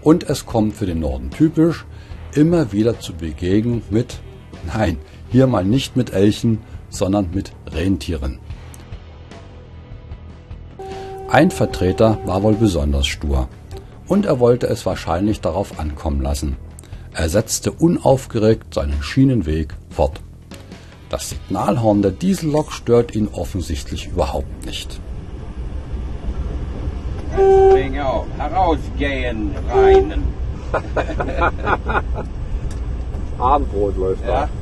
Und es kommt für den Norden typisch, immer wieder zu Begegnung mit, nein, hier mal nicht mit Elchen, sondern mit Rentieren. Ein Vertreter war wohl besonders stur und er wollte es wahrscheinlich darauf ankommen lassen. Er setzte unaufgeregt seinen Schienenweg fort. Das Signalhorn der Diesellok stört ihn offensichtlich überhaupt nicht. Spring auf, herausgehen, reinen. Abendbrot läuft da. Ja?